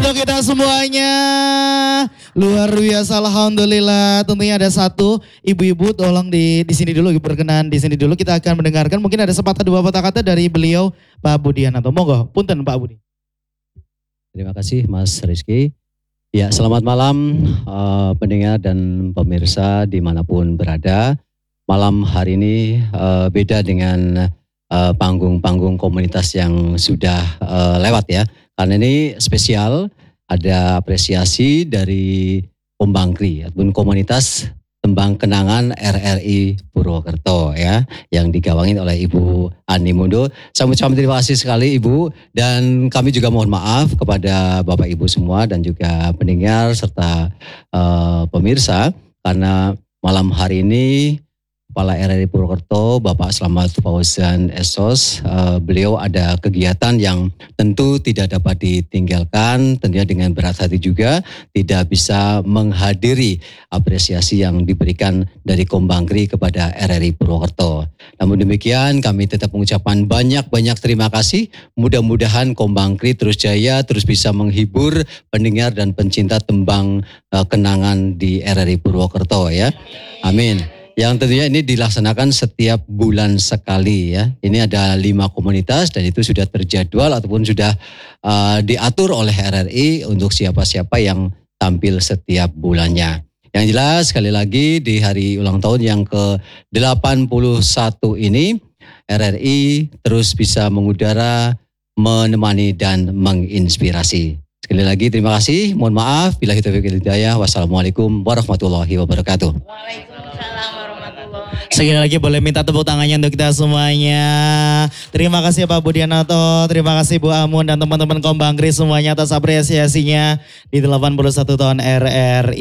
untuk kita semuanya. Luar biasa, alhamdulillah. Tentunya ada satu ibu-ibu, tolong di sini dulu, berkenan di sini dulu. Kita akan mendengarkan, mungkin ada sepatah dua patah kata dari beliau, Pak Budianto. Monggo, punten Pak Budi. Terima kasih Mas Rizky. Ya, selamat malam pendengar dan pemirsa dimanapun berada. Malam hari ini beda dengan panggung-panggung komunitas yang sudah lewat ya. Karena ini spesial, ada apresiasi dari Kombangkri ataupun komunitas Tembang Kenangan RRI Purwokerto ya, yang digawangi oleh Ibu Ani Mundo. Saya ucapkan terima kasih sekali Ibu, dan kami juga mohon maaf kepada Bapak Ibu semua dan juga pendengar serta pemirsa, karena malam hari ini Kepala RRI Purwokerto, Bapak Slamet Fauzan Esos, beliau ada kegiatan yang tentu tidak dapat ditinggalkan, tentunya dengan berat hati juga, tidak bisa menghadiri apresiasi yang diberikan dari Kombangkri kepada RRI Purwokerto. Namun demikian, kami tetap mengucapkan banyak-banyak terima kasih. Mudah-mudahan Kombangkri terus jaya, terus bisa menghibur pendengar dan pencinta tembang kenangan di RRI Purwokerto ya. Amin. Yang tentunya ini dilaksanakan setiap bulan sekali ya. Ini ada 5 komunitas dan itu sudah terjadwal ataupun sudah diatur oleh RRI untuk siapa-siapa yang tampil setiap bulannya. Yang jelas sekali lagi di hari ulang tahun yang ke-81 ini RRI terus bisa mengudara, menemani dan menginspirasi. Sekali lagi terima kasih, mohon maaf bila kita hidayah. Wassalamualaikum warahmatullahi wabarakatuh. Waalaikumsalam. Sekali lagi boleh minta tepuk tangannya untuk kita semuanya. Terima kasih Pak Budianto, terima kasih Bu Amun dan teman-teman Kombangkri semuanya atas apresiasinya di 81 tahun RRI.